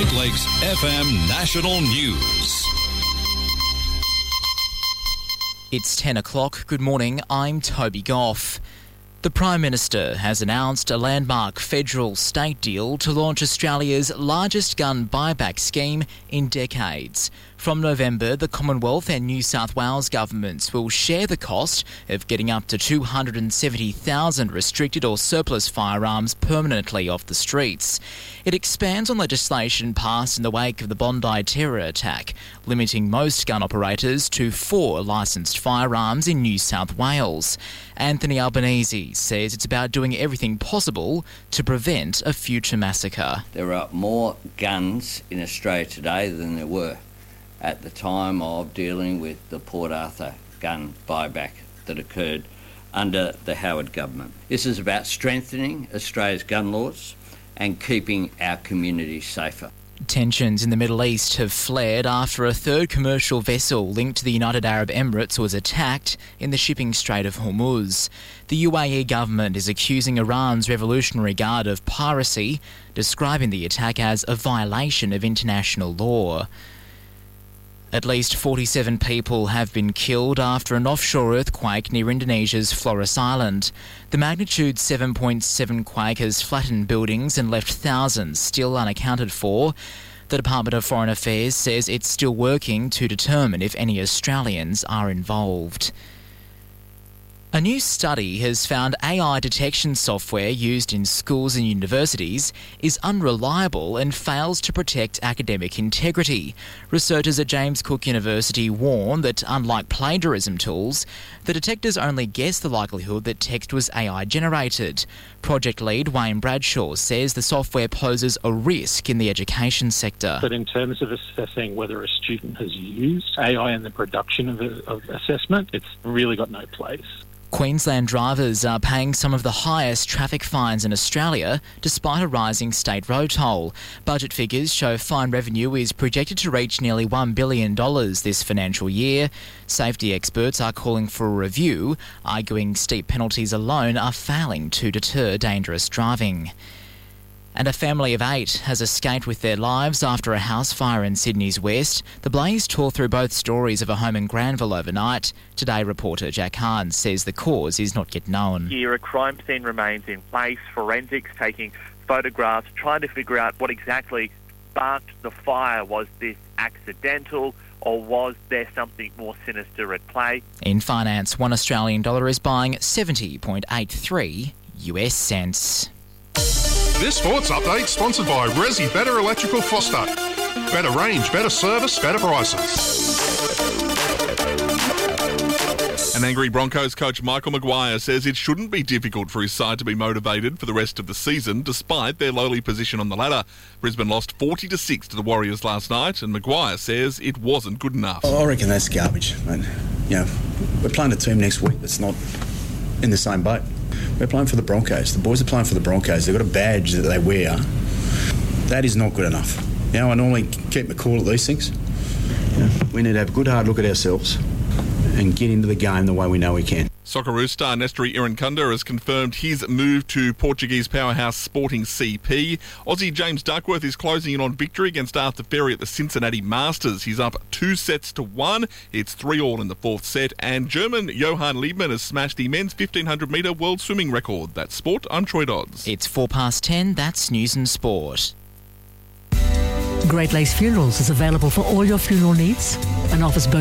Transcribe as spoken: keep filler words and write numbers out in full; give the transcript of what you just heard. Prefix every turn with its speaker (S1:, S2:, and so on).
S1: Great Lakes F M National News.
S2: It's ten o'clock. Good morning. I'm Toby Goff. The Prime Minister has announced a landmark federal-state deal to launch Australia's largest gun buyback scheme in decades. From November, the Commonwealth and New South Wales governments will share the cost of getting up to two hundred seventy thousand restricted or surplus firearms permanently off the streets. It expands on legislation passed in the wake of the Bondi terror attack, limiting most gun operators to four licensed firearms in New South Wales. Anthony Albanese says it's about doing everything possible to prevent a future massacre.
S3: There are more guns in Australia today than there were at the time of dealing with the Port Arthur gun buyback that occurred under the Howard government. This is about strengthening Australia's gun laws and keeping our communities safer.
S2: Tensions in the Middle East have flared after a third commercial vessel linked to the United Arab Emirates was attacked in the shipping Strait of Hormuz. The U A E government is accusing Iran's Revolutionary Guard of piracy, describing the attack as a violation of international law. At least forty-seven people have been killed after an offshore earthquake near Indonesia's Flores Island. The magnitude seven point seven quake has flattened buildings and left thousands still unaccounted for. The Department of Foreign Affairs says it's still working to determine if any Australians are involved. A new study has found A I detection software used in schools and universities is unreliable and fails to protect academic integrity. Researchers at James Cook University warn that, unlike plagiarism tools, the detectors only guess the likelihood that text was A I generated. Project lead Wayne Bradshaw says the software poses a risk in the education sector.
S4: But in terms of assessing whether a student has used A I in the production of, a, of assessment, it's really got no place.
S2: Queensland drivers are paying some of the highest traffic fines in Australia despite a rising state road toll. Budget figures show fine revenue is projected to reach nearly one billion dollars this financial year. Safety experts are calling for a review, arguing steep penalties alone are failing to deter dangerous driving. And a family of eight has escaped with their lives after a house fire in Sydney's west. The blaze tore through both stories of a home in Granville overnight. Today, reporter Jack Hahn says the cause is not yet known.
S5: Here, a crime scene remains in place, forensics taking photographs, trying to figure out what exactly sparked the fire. Was this accidental, or was there something more sinister at play?
S2: In finance, one Australian dollar is buying seventy point eight three U S cents.
S6: This sports update sponsored by Resi Better Electrical Foster. Better range, better service, better prices.
S7: An angry Broncos coach Michael Maguire says it shouldn't be difficult for his side to be motivated for the rest of the season despite their lowly position on the ladder. Brisbane lost forty to six to the Warriors last night and Maguire says it wasn't good enough.
S8: I reckon that's garbage. Mate. You know, we're playing a team next week that's not in the same boat. We're playing for the Broncos. The boys are playing for the Broncos. They've got a badge that they wear. That is not good enough. You know, I normally keep my cool at these things. You know, we need to have a good hard look at ourselves and get into the game the way we know we can.
S7: Socceroos star Nestri Irankunda has confirmed his move to Portuguese powerhouse Sporting C P. Aussie James Duckworth is closing in on victory against Arthur Ferry at the Cincinnati Masters. He's up two sets to one. It's three all in the fourth set. And German Johann Liebmann has smashed the men's fifteen hundred metre world swimming record. That's sport. I'm Troy Dodds.
S2: It's four past ten. That's news and sport.
S9: Great Lakes Funerals is available for all your funeral needs and offers both